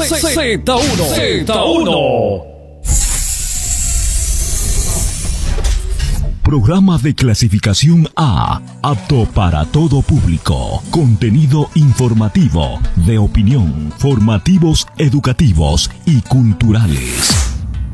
Z1. Programa de clasificación A, apto para todo público. Contenido informativo, de opinión, formativos, educativos y culturales.